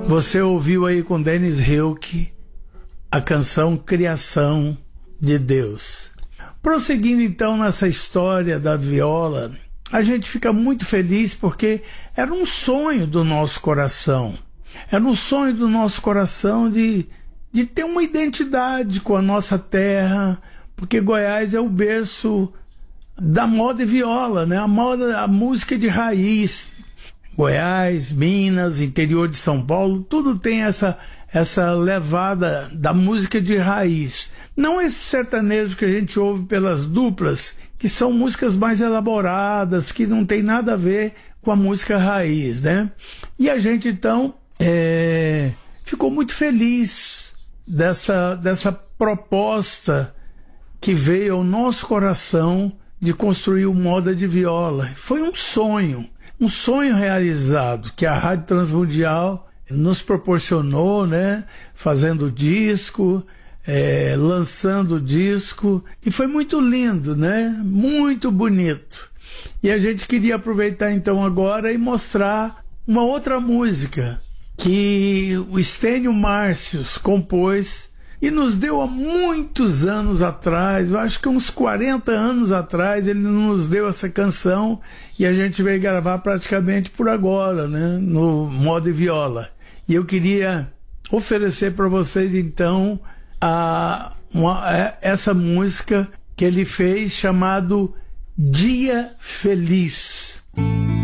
Você ouviu aí com Dennis Hilke a canção Criação de Deus. Prosseguindo então nessa história da viola, a gente fica muito feliz porque era um sonho do nosso coração. Era um sonho do nosso coração de ter uma identidade com a nossa terra, porque Goiás é o berço da moda e viola, né? A música de raiz. Goiás, Minas, interior de São Paulo, tudo tem essa levada da música de raiz. Não esse sertanejo que a gente ouve pelas duplas, que são músicas mais elaboradas, que não tem nada a ver com a música raiz, né? E a gente, então, ficou muito feliz dessa proposta que veio ao nosso coração de construir o Moda de Viola. Foi um sonho realizado que a Rádio Transmundial nos proporcionou, né? Fazendo disco, lançando disco, e foi muito lindo, né? Muito bonito. E a gente queria aproveitar então agora e mostrar uma outra música que o Estênio Márcios compôs e nos deu há muitos anos atrás, eu acho que uns 40 anos atrás, ele nos deu essa canção e a gente veio gravar praticamente por agora, né, no Moda e Viola. E eu queria oferecer para vocês então essa música que ele fez chamado Dia Feliz.